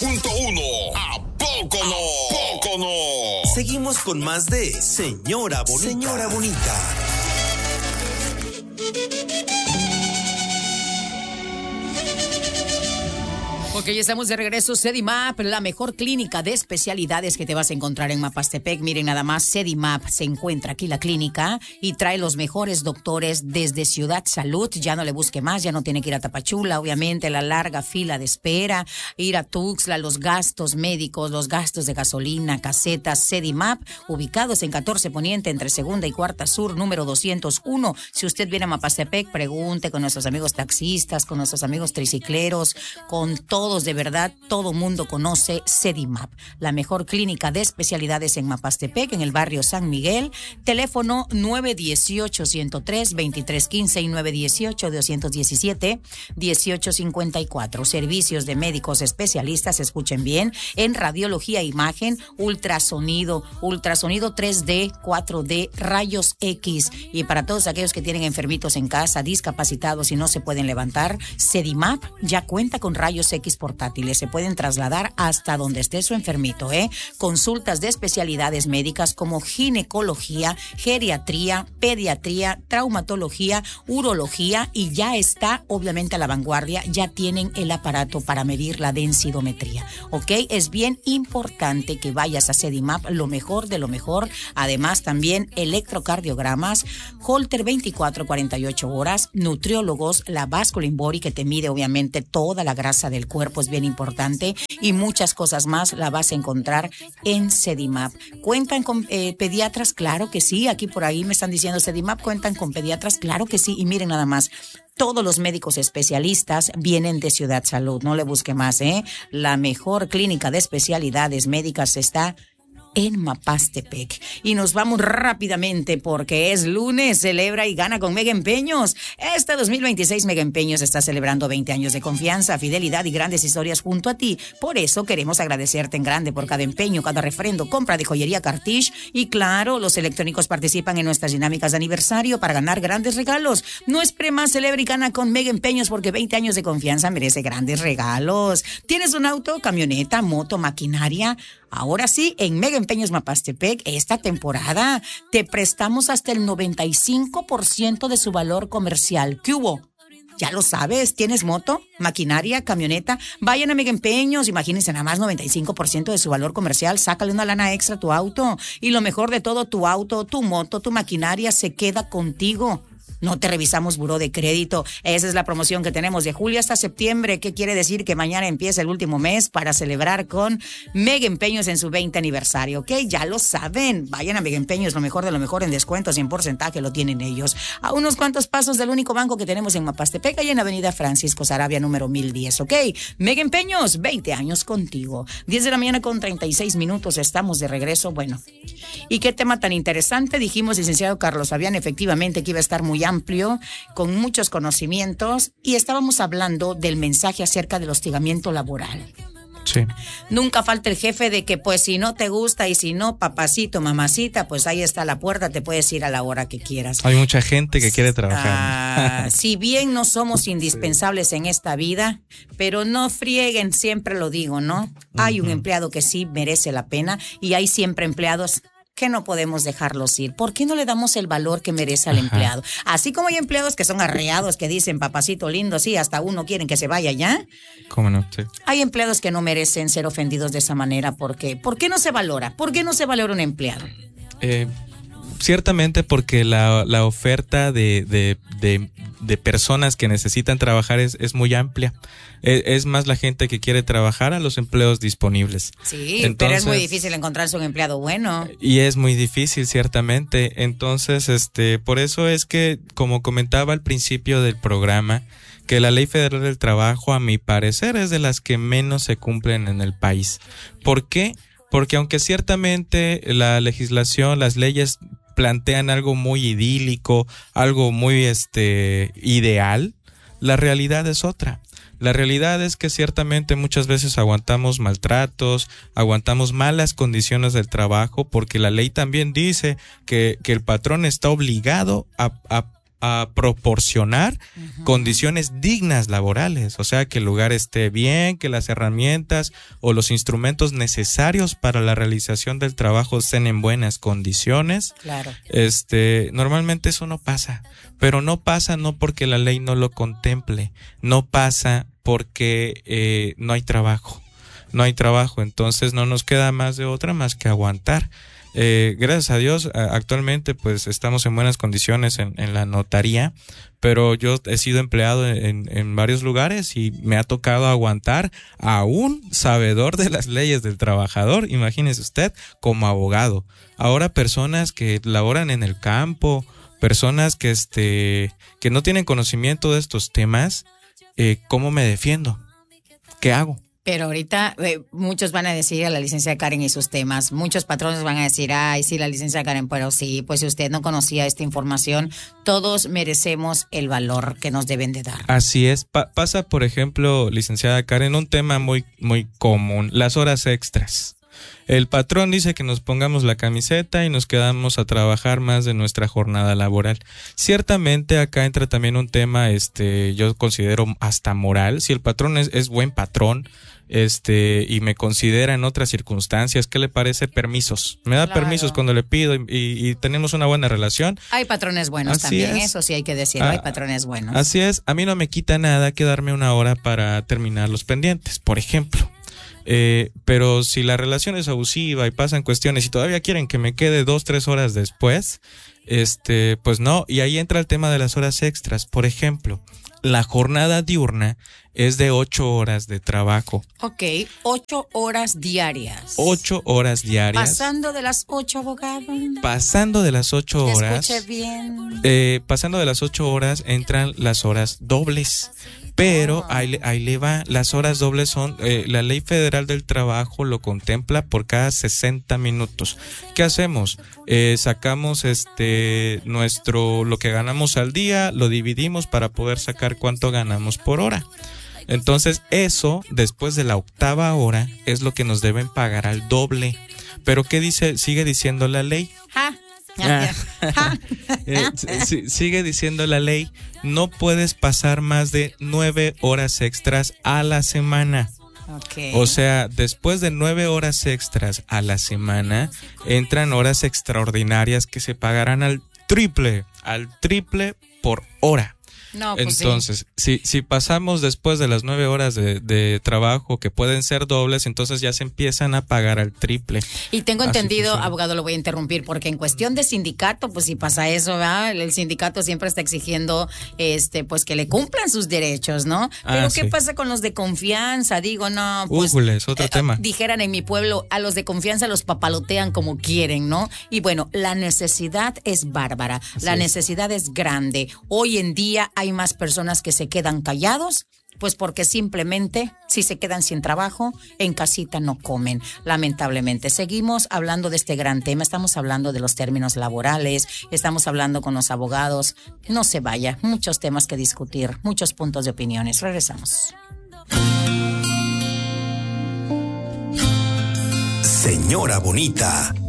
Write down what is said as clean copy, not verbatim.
¿A poco no? ¿A poco no? Seguimos con más de Señora Bonita. Señora Bonita. Ok, estamos de regreso. Sedimap, la mejor clínica de especialidades que te vas a encontrar en Mapastepec. Miren nada más, Sedimap se encuentra aquí la clínica y trae los mejores doctores desde Ciudad Salud. Ya no le busque más, ya no tiene que ir a Tapachula, obviamente, la larga fila de espera, ir a Tuxtla, los gastos médicos, los gastos de gasolina, casetas. Sedimap, ubicados en 14 Poniente, entre Segunda y Cuarta Sur, número 201. Si usted viene a Mapastepec, pregunte con nuestros amigos taxistas, con nuestros amigos tricicleros, con todos, de verdad, todo mundo conoce Sedimap, la mejor clínica de especialidades en Mapastepec, en el barrio San Miguel. Teléfono 918-103-2315 y 918-217-1854. Servicios de médicos especialistas, escuchen bien, en radiología, imagen, ultrasonido 3D, 4D, rayos X. Y para todos aquellos que tienen enfermitos en casa, discapacitados y no se pueden levantar, Sedimap ya cuenta con rayos X portátiles. Se pueden trasladar hasta donde esté su enfermito, Consultas de especialidades médicas como ginecología, geriatría, pediatría, traumatología, urología, y ya está obviamente a la vanguardia. Ya tienen el aparato para medir la densidometría, ¿ok? Es bien importante que vayas a Sedimap, lo mejor de lo mejor. Además, también electrocardiogramas, Holter 24-48 horas, nutriólogos, la Vascular Body que te mide obviamente toda la grasa del cuerpo, es bien importante, y muchas cosas más la vas a encontrar en Sedimap. ¿Cuentan con pediatras? Claro que sí. Aquí por ahí me están diciendo, Sedimap cuentan con pediatras, claro que sí. Y miren nada más, todos los médicos especialistas vienen de Ciudad Salud, no le busque más, La mejor clínica de especialidades médicas está en Mapastepec. Y nos vamos rápidamente porque es lunes. Celebra y gana con Mega Empeños. Este 2026 Mega Empeños está celebrando 20 años de confianza, fidelidad y grandes historias junto a ti. Por eso queremos agradecerte en grande por cada empeño, cada refrendo, compra de joyería Cartish. Y claro, los electrónicos participan en nuestras dinámicas de aniversario para ganar grandes regalos. No espere más, celebra y gana con Mega Empeños porque 20 años de confianza merece grandes regalos. ¿Tienes un auto, camioneta, moto, maquinaria? Ahora sí, en Mega Empeños Mapastepec, esta temporada te prestamos hasta el 95% de su valor comercial. ¿Qué hubo? Ya lo sabes, ¿tienes moto, maquinaria, camioneta? Vayan a Mega Empeños, imagínense nada más 95% de su valor comercial, sácale una lana extra a tu auto. Y lo mejor de todo, tu auto, tu moto, tu maquinaria se queda contigo. No te revisamos buró de crédito. Esa es la promoción que tenemos de julio hasta septiembre. ¿Qué quiere decir? Que mañana empieza el último mes para celebrar con Mega Empeños en su 20 aniversario, ¿ok? Ya lo saben. Vayan a Mega Empeños, lo mejor de lo mejor en descuentos y en porcentaje lo tienen ellos. A unos cuantos pasos del único banco que tenemos en Mapastepec, y en Avenida Francisco Sarabia, número 1010, ¿ok? Mega Empeños, 20 años contigo. 10 de la mañana con 36 minutos. Estamos de regreso. Bueno, ¿y qué tema tan interesante? Dijimos, licenciado Carlos Fabián, efectivamente que iba a estar muy amplio, con muchos conocimientos, y estábamos hablando del mensaje acerca del hostigamiento laboral. Sí. Nunca falta el jefe de que pues si no te gusta y si no, papacito, mamacita, pues ahí está la puerta, te puedes ir a la hora que quieras. Hay mucha gente que quiere trabajar. Si bien no somos indispensables en esta vida, pero no frieguen, siempre lo digo, ¿no? Hay un empleado que sí merece la pena y hay siempre empleados que no podemos dejarlos ir. ¿Por qué no le damos el valor que merece al empleado? Así como hay empleados que son arreados, que dicen, papacito lindo, sí, hasta uno quieren que se vaya ya. ¿Cómo no? Sí. Hay empleados que no merecen ser ofendidos de esa manera. ¿Por qué? ¿Por qué no se valora? ¿Por qué no se valora un empleado? Ciertamente porque la oferta de personas que necesitan trabajar es muy amplia. Es más la gente que quiere trabajar a los empleos disponibles. Sí, entonces, pero es muy difícil encontrarse un empleado bueno. Y es muy difícil, ciertamente. Entonces, por eso es que, como comentaba al principio del programa, que la Ley Federal del Trabajo, a mi parecer, es de las que menos se cumplen en el país. ¿Por qué? Porque aunque ciertamente la legislación, las leyes plantean algo muy idílico, algo muy ideal, la realidad es otra. La realidad es que ciertamente muchas veces aguantamos maltratos, aguantamos malas condiciones del trabajo, porque la ley también dice que el patrón está obligado a a proporcionar condiciones dignas laborales, o sea, que el lugar esté bien, que las herramientas o los instrumentos necesarios para la realización del trabajo estén en buenas condiciones. Claro. Normalmente eso no pasa, pero no pasa no porque la ley no lo contemple, no pasa porque no hay trabajo. No hay trabajo, entonces no nos queda más de otra más que aguantar. Gracias a Dios, actualmente pues estamos en buenas condiciones en la notaría, pero yo he sido empleado en varios lugares y me ha tocado aguantar a un sabedor de las leyes del trabajador, imagínese usted, como abogado. Ahora personas que laboran en el campo, personas que no tienen conocimiento de estos temas, ¿cómo me defiendo? ¿Qué hago? Pero ahorita muchos van a decir a la licenciada Karen y sus temas. Muchos patrones van a decir, ay, sí, la licenciada Karen, pero sí, pues si usted no conocía esta información, todos merecemos el valor que nos deben de dar. Así es. Pasa, por ejemplo, licenciada Karen, un tema muy, muy común, las horas extras. El patrón dice que nos pongamos la camiseta y nos quedamos a trabajar más de nuestra jornada laboral. Ciertamente acá entra también un tema, yo considero hasta moral. Si el patrón es buen patrón, y me considera en otras circunstancias, ¿qué le parece? Permisos. Me da permisos cuando le pido y tenemos una buena relación. Hay patrones buenos también, eso sí hay que decirlo, hay patrones buenos. Así es, a mí no me quita nada quedarme una hora para terminar los pendientes, por ejemplo. Pero si la relación es abusiva y pasan cuestiones y todavía quieren que me quede 2-3 horas después, pues no, y ahí entra el tema de las horas extras. Por ejemplo, la jornada diurna es de 8 horas de trabajo. Ok, 8 horas diarias. 8 horas diarias. Pasando de las 8, abogado. Pasando de las 8 horas. Escuche bien. Pasando de las 8 horas entran las horas dobles. Pero ahí le va, las horas dobles son, la Ley Federal del Trabajo lo contempla por cada 60 minutos. ¿Qué hacemos? Sacamos lo que ganamos al día, lo dividimos para poder sacar cuánto ganamos por hora. Entonces eso, después de la 8ª hora, es lo que nos deben pagar al doble. Pero ¿qué dice? Sigue diciendo la ley. Sigue diciendo la ley, no puedes pasar más de 9 horas extras a la semana. Okay. O sea, después de 9 horas extras a la semana, entran horas extraordinarias que se pagarán al triple por hora. No, pues entonces, si pasamos después de las 9 horas de trabajo, que pueden ser dobles, entonces ya se empiezan a pagar al triple. Y tengo entendido, abogado, lo voy a interrumpir, porque en cuestión de sindicato, pues si pasa eso, ¿verdad? El sindicato siempre está exigiendo, pues que le cumplan sus derechos, ¿no? Pero ¿qué pasa con los de confianza? Digo, no, pues es otro tema. Dijeran en mi pueblo, a los de confianza los papalotean como quieren, ¿no? Y bueno, la necesidad es bárbara, la necesidad es grande. Hoy en día hay más personas que se quedan callados, pues porque simplemente si se quedan sin trabajo, en casita no comen, lamentablemente. Seguimos hablando de este gran tema, estamos hablando de los términos laborales, estamos hablando con los abogados. No se vaya, muchos temas que discutir, muchos puntos de opiniones. Regresamos. Señora bonita,